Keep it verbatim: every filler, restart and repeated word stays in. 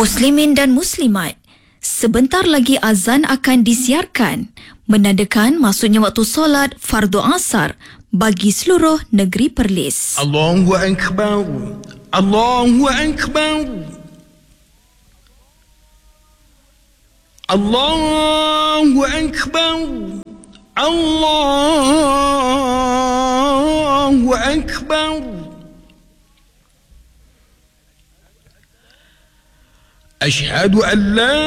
Muslimin dan Muslimat, sebentar lagi azan akan disiarkan, menandakan masuknya waktu solat fardu asar bagi seluruh negeri Perlis. Allahu Akbar, Allahu Akbar, Allahu Akbar, Allahu Akbar. أشهد أن لا